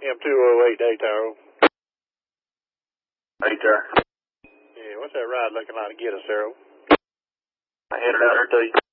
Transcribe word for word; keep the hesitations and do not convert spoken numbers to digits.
M two oh eight Daytaro. Right there. Yeah, what's that ride looking like to get us, Arrow? I headed out there to you.